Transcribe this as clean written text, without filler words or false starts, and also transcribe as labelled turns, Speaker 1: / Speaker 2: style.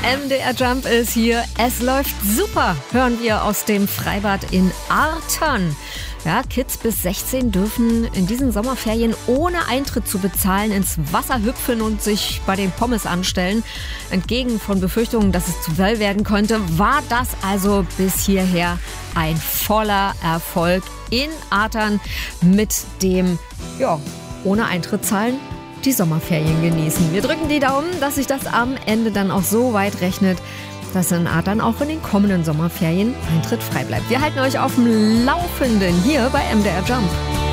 Speaker 1: MDR Jump ist hier. Es läuft super, hören wir aus dem Freibad in Artern. Ja, Kids bis 16 dürfen in diesen Sommerferien ohne Eintritt zu bezahlen ins Wasser hüpfen und sich bei den Pommes anstellen. Entgegen von Befürchtungen, dass es zu Wall werden könnte, war das also bis hierher ein voller Erfolg in Artern mit dem, ohne Eintritt zahlen, die Sommerferien genießen. Wir drücken die Daumen, dass sich das am Ende dann auch so weit rechnet, dass in Artern auch in den kommenden Sommerferien Eintritt frei bleibt. Wir halten euch auf dem Laufenden hier bei MDR Jump.